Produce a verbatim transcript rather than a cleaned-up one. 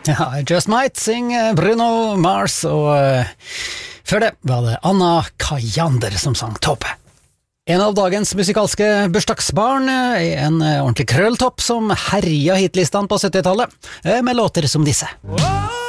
Ja, Just Might, sing Bruno Mars, og uh, før det var det Anna Kajander som sang Tåpe. En av dagens musikalske bursdagsbarn er en ordentlig krølltopp som herja hitlistene på syttitallet, med låter som disse. Wow!